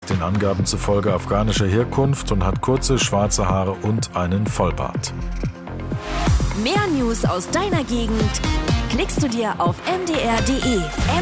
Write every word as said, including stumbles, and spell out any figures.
ist den Angaben zufolge afghanischer Herkunft und hat kurze schwarze Haare und einen Vollbart. Mehr News aus deiner Gegend klickst du dir auf m d r punkt d e.